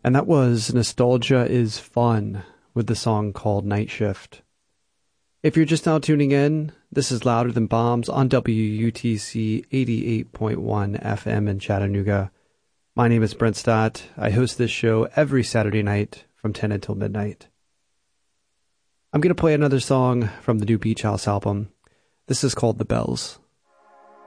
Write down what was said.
And that was Nostalgia is Fun with the song called Night Shift. If you're just now tuning in, this is Louder Than Bombs on WUTC 88.1 FM in Chattanooga. My name is Brent Stott. I host this show every Saturday night from 10 until midnight. I'm going to play another song from the new Beach House album. This is called The Bells.